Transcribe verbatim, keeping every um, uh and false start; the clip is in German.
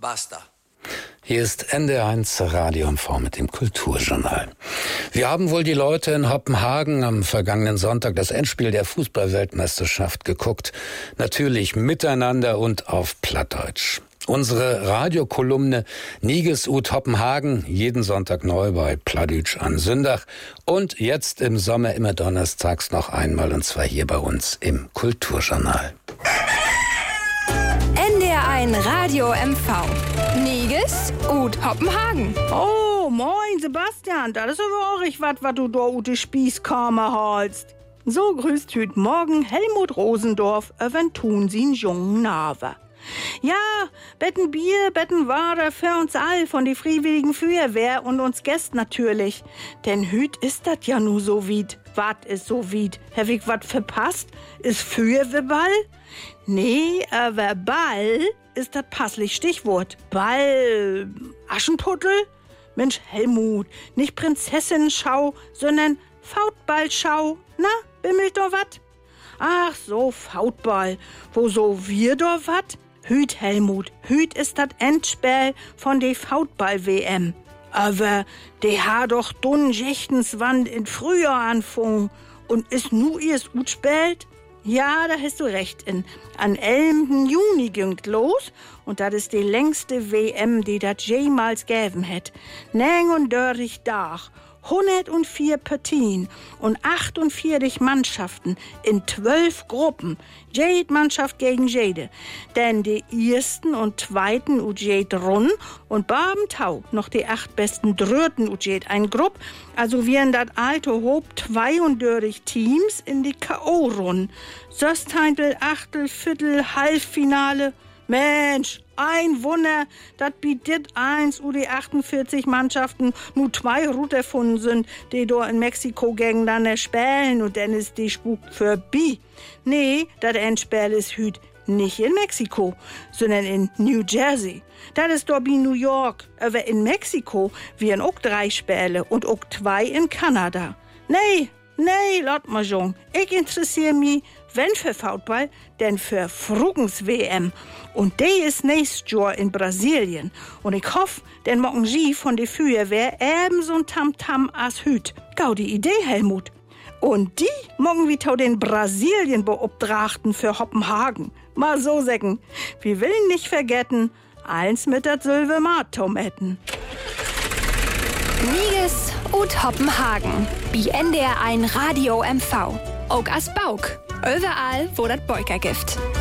Basta. Hier ist N D R eins Radio M V mit dem Kulturjournal. Wir haben wohl die Leute in Hoppenhagen am vergangenen Sonntag das Endspiel der Fußball-Weltmeisterschaft geguckt. Natürlich miteinander und auf Plattdeutsch. Unsere Radiokolumne Niges ut Hoppenhagen, jeden Sonntag neu bei Plattdeutsch an Sündach. Und jetzt im Sommer immer donnerstags noch einmal, und zwar hier bei uns im Kulturjournal. N D R eins Radio M V. Niges ut Hoppenhagen. Oh, moin Sebastian, das ist aber auch ich wat, wat du da ut die Spießkammer holst. So grüßt hüt morgen Helmut Rosendorf, wenn tun sie'n jungen Nave. Ja, betten Bier, betten Ware für uns all von die Freiwilligen Feuerwehr und uns Gäst natürlich. Denn hüt ist dat ja nu so wied. Wat is so wied? Hab ich wat verpasst? Ist Feuerwehrball? Nee, aber Ball ist das passlich Stichwort. Ball, Aschenputtel? Mensch, Helmut, nicht Prinzessinnenschau, sondern Fautballschau. Na, bimmelt doch wat? Ach so, Fautball. Wo so wir doch wat? Hüt, Helmut, hüt ist das Endspiel von de Fautball-W M. Aber de ha doch dun Jechtenswand in Frühjahr anfung und is nu ihr's gut spät? Ja, da hast du recht. In, an elften Juni ging't los und das ist die längste W M, die dat jemals gäven het. neununddreißig Dach, hundertvier Partien und achtundvierzig Mannschaften in zwölf Gruppen. Jede Mannschaft gegen jede. Denn die ersten und zweiten ut jede Run und Babentau noch die acht besten Dritten ut jede ein Grupp. Also wären dat alte Hob zweiunddreißig Teams in die K O-Run. Söstheintel, Achtel, Viertel, Halbfinale. Mensch, ein Wunder, dat bietet eins u die achtundvierzig Mannschaften nur zwei Route erfunden sind, die da in Mexiko gegeneinander spielen und dann ist die Spuk vorbei. Nee, dat Endspiel ist hüt nicht in Mexiko, sondern in New Jersey. Das ist doch wie New York, aber in Mexiko wären auch drei Spiele und auch zwei in Kanada. Nee, nee, laut mal schon. Ich interessiere mich, wenn für Fautball, denn für Frugens-W M. Und die ist nächstes Jahr in Brasilien. Und ich hoffe, denn morgen sie von der Feuerwehr ebenso ein Tamtam als hüt. Gau die Idee, Helmut. Und die morgen wie tau den Brasilien beobtrachten für Hoppenhagen. Mal so sagen. Wir will nicht vergessen, eins mit der Silbermat-Tomaten. Niges ut Hoppenhagen. Bi N D R eins Radio M V. Auch as Bauk. Überall, wo dat Beuker gibt.